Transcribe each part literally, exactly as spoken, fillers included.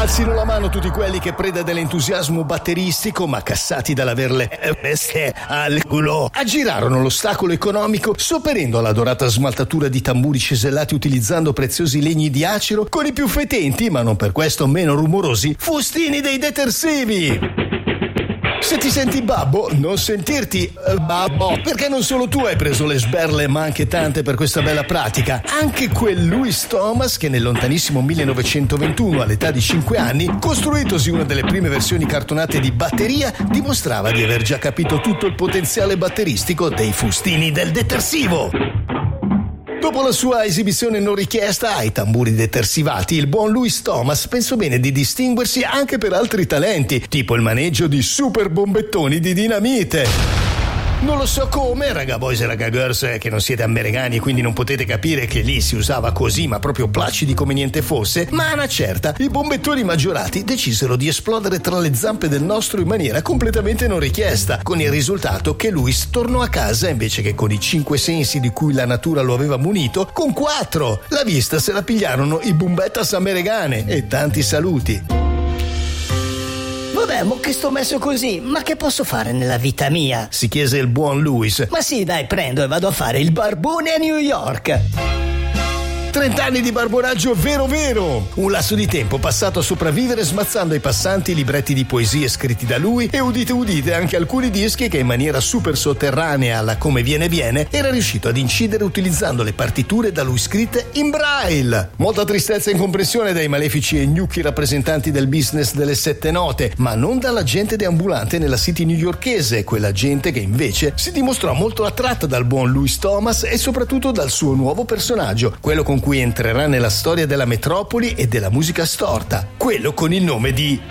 Alzino la mano tutti quelli che, preda dell'entusiasmo batteristico ma cassati dall'averle messe al culo, aggirarono l'ostacolo economico sopperendo alla dorata smaltatura di tamburi cesellati utilizzando preziosi legni di acero con i più fetenti, ma non per questo meno rumorosi, fustini dei detersivi. Se ti senti babbo, non sentirti eh, babbo, perché non solo tu hai preso le sberle, ma anche tante per questa bella pratica. Anche quel Louis Thomas, che nel lontanissimo millenovecentoventuno, all'età di cinque anni, costruitosi una delle prime versioni cartonate di batteria, dimostrava di aver già capito tutto il potenziale batteristico dei fustini del detersivo. Dopo la sua esibizione non richiesta ai tamburi detersivati, il buon Louis Thomas pensò bene di distinguersi anche per altri talenti, tipo il maneggio di super bombettoni di dinamite. Non lo so come, raga boys e raga girls, che non siete americani e quindi non potete capire che lì si usava così, ma proprio placidi come niente fosse, ma a una certa i bombettoni maggiorati decisero di esplodere tra le zampe del nostro in maniera completamente non richiesta, con il risultato che Louis tornò a casa invece che con i cinque sensi di cui la natura lo aveva munito, con quattro. La vista se la pigliarono i bumbettas americane e tanti saluti. Vabbè, mo che sto messo così, ma che posso fare nella vita mia? Si chiese il buon Louis. Ma sì, dai, prendo e vado a fare il barbone a New York. Trent'anni di barbonaggio vero vero, un lasso di tempo passato a sopravvivere smazzando ai passanti libretti di poesie scritti da lui e udite udite anche alcuni dischi che in maniera super sotterranea alla come viene viene era riuscito ad incidere utilizzando le partiture da lui scritte in braille. Molta tristezza e incomprensione dai malefici e gnocchi rappresentanti del business delle sette note, ma non dalla gente deambulante nella city newyorkese, quella gente che invece si dimostrò molto attratta dal buon Louis Thomas e soprattutto dal suo nuovo personaggio, quello con cui entrerà nella storia della metropoli e della musica storta, quello con il nome di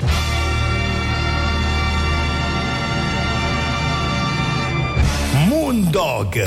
Moondog.